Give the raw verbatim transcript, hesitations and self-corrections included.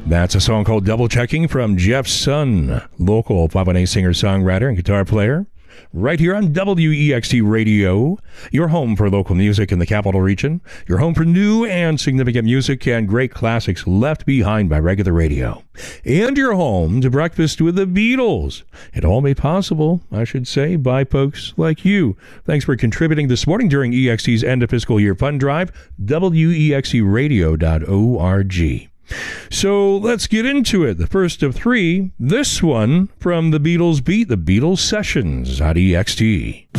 That's a song called Double Checking from Jeff Sun, local five one eight singer-songwriter and guitar player, right here on W E X T Radio, your home for local music in the capital region, your home for new and significant music and great classics left behind by regular radio, and your home to Breakfast with the Beatles. It all made possible, I should say, by folks like you. Thanks for contributing this morning during E X T's end of fiscal year fund drive, W E X T radio dot org. So let's get into it. The first of three, this one from the Beatles Beat, the Beatles Sessions at E X T.